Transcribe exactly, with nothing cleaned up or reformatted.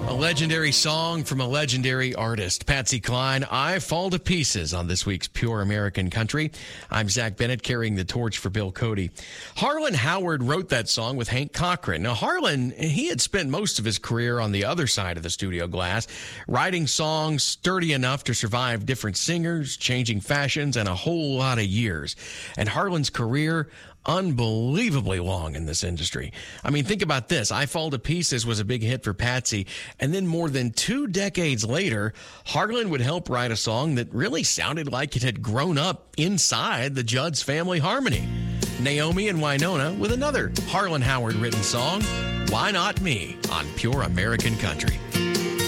A legendary song from a legendary artist, Patsy Cline, I Fall to Pieces, on this week's Pure American Country. I'm Zach Bennett, carrying the torch for Bill Cody. Harlan Howard wrote that song with Hank Cochran. Now, Harlan, he had spent most of his career on the other side of the studio glass, writing songs sturdy enough to survive different singers, changing fashions, and a whole lot of years. And Harlan's career, unbelievably long in this industry. I mean, think about this. I Fall to Pieces was a big hit for Patsy, and then more than two decades later, Harlan would help write a song that really sounded like it had grown up inside the Judds family harmony. Naomi and Winona with another Harlan Howard written song, Why Not Me, on Pure American Country.